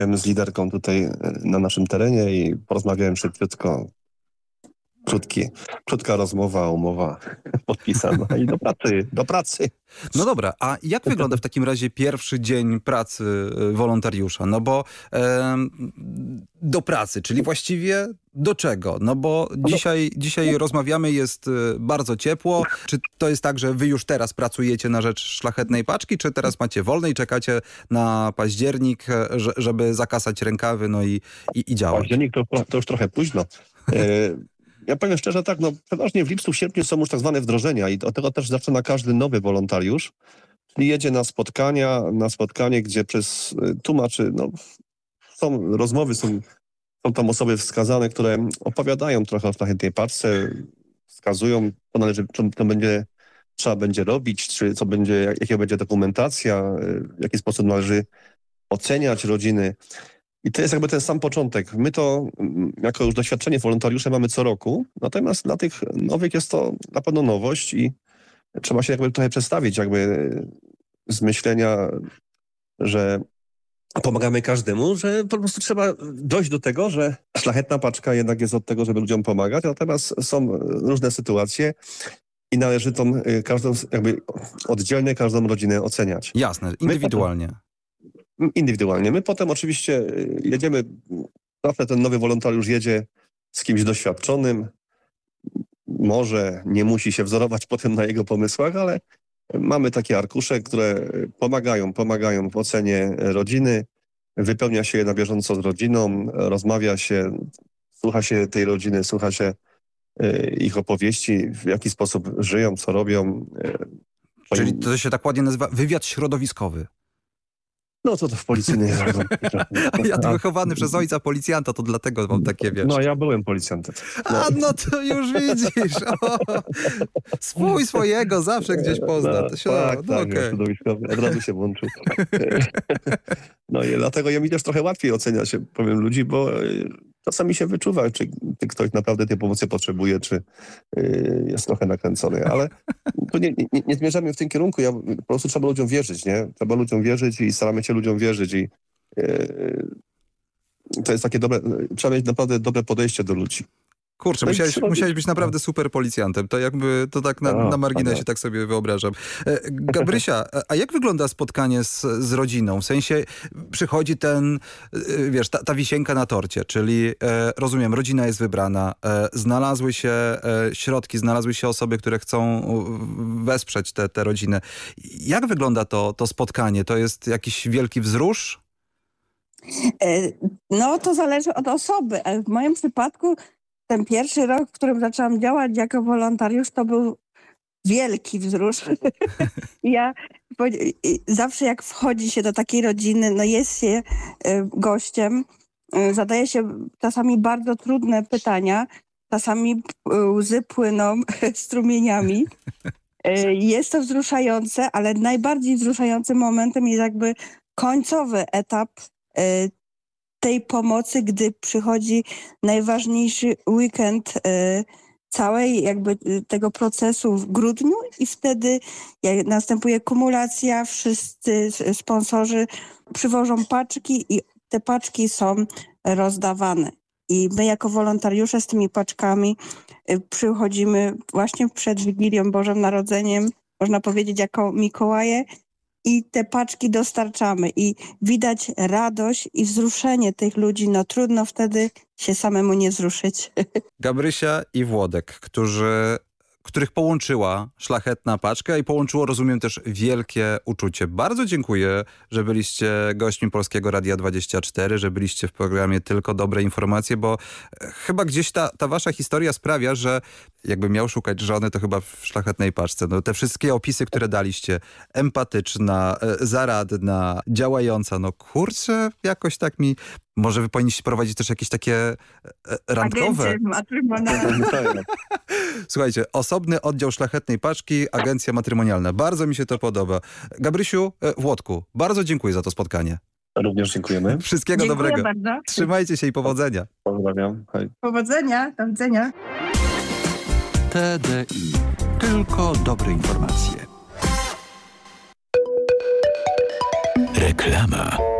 z liderką tutaj na naszym terenie i porozmawiałem szybciutko. Krótka rozmowa, umowa podpisana i do pracy. No dobra, a jak wygląda w takim razie pierwszy dzień pracy wolontariusza? No bo do pracy, czyli właściwie do czego? No bo dzisiaj rozmawiamy, jest bardzo ciepło. Czy to jest tak, że wy już teraz pracujecie na rzecz Szlachetnej Paczki, czy teraz macie wolne i czekacie na październik, żeby zakasać rękawy, no i działać? Październik to już trochę późno. Ja powiem szczerze tak, przeważnie w lipcu, w sierpniu są już tak zwane wdrożenia i od tego też zaczyna każdy nowy wolontariusz. Czyli jedzie na spotkanie, gdzie tłumaczy, są rozmowy, są tam osoby wskazane, które opowiadają trochę o Szlachetnej Paczce, wskazują, trzeba będzie robić, czy jaka będzie dokumentacja, w jaki sposób należy oceniać rodziny. I to jest jakby ten sam początek. My to jako już doświadczenie wolontariusze mamy co roku, natomiast dla tych nowych jest to na pewno nowość i trzeba się jakby trochę przestawić jakby z myślenia, że pomagamy każdemu, że po prostu trzeba dojść do tego, że Szlachetna Paczka jednak jest od tego, żeby ludziom pomagać, natomiast są różne sytuacje i należy każdą jakby oddzielnie każdą rodzinę oceniać. Jasne, indywidualnie. Indywidualnie. My potem oczywiście jedziemy, zawsze ten nowy wolontariusz jedzie z kimś doświadczonym, może nie musi się wzorować potem na jego pomysłach, ale mamy takie arkusze, które pomagają w ocenie rodziny, wypełnia się je na bieżąco z rodziną, rozmawia się, słucha się tej rodziny, słucha się ich opowieści, w jaki sposób żyją, co robią. Czyli to się tak ładnie nazywa wywiad środowiskowy. No to w policji nie jest. Ja to wychowany przez ojca policjanta, to dlatego mam takie, wiesz. No ja byłem policjantem. No to już widzisz. Swojego zawsze gdzieś pozna. Środowiskowy. Od razu się włączył. No i dlatego mi też trochę łatwiej ocenia się, powiem, ludzi, bo czasami się wyczuwa, czy ktoś naprawdę tej pomocy potrzebuje, czy jest trochę nakręcony. Ale tu nie zmierzamy w tym kierunku. Po prostu trzeba ludziom wierzyć, nie? Trzeba ludziom wierzyć i staramy się ludziom wierzyć i to jest takie trzeba mieć naprawdę dobre podejście do ludzi. Kurczę, musiałeś być naprawdę super policjantem. To tak na marginesie tak sobie wyobrażam. Gabrysia, a jak wygląda spotkanie z rodziną? W sensie przychodzi ta wisienka na torcie, czyli rozumiem, rodzina jest wybrana, znalazły się środki, znalazły się osoby, które chcą wesprzeć tę rodzinę. Jak wygląda to spotkanie? To jest jakiś wielki wzrusz? No to zależy od osoby. W moim przypadku ten pierwszy rok, w którym zaczęłam działać jako wolontariusz, to był wielki wzrusz. Ja zawsze jak wchodzi się do takiej rodziny, jest się gościem, zadaje się czasami bardzo trudne pytania, czasami łzy płyną strumieniami. Jest to wzruszające, ale najbardziej wzruszającym momentem jest jakby końcowy etap tej pomocy, gdy przychodzi najważniejszy weekend całej jakby tego procesu w grudniu i wtedy następuje kumulacja, wszyscy sponsorzy przywożą paczki i te paczki są rozdawane. I my jako wolontariusze z tymi paczkami przychodzimy właśnie przed Wigilią, Bożym Narodzeniem, można powiedzieć jako Mikołaje, i te paczki dostarczamy i widać radość i wzruszenie tych ludzi. Trudno wtedy się samemu nie wzruszyć. Gabrysia i Włodek, których połączyła Szlachetna Paczka i połączyło, rozumiem, też wielkie uczucie. Bardzo dziękuję, że byliście gośćmi Polskiego Radia 24, że byliście w programie Tylko Dobre Informacje, bo chyba gdzieś ta wasza historia sprawia, że jakbym miał szukać żony, to chyba w Szlachetnej Paczce. Te wszystkie opisy, które daliście, empatyczna, zaradna, działająca, kurczę, jakoś tak mi... Może wy powinniście prowadzić też jakieś takie randkowe... Słuchajcie, osobny oddział Szlachetnej Paczki, agencja matrymonialna. Bardzo mi się to podoba. Gabrysiu, Włodku, bardzo dziękuję za to spotkanie. Również dziękujemy. Wszystkiego dobrego. Bardzo. Trzymajcie się i powodzenia. Pozdrawiam. Hej. Powodzenia, do widzenia. TDI. Tylko dobre informacje. Reklama.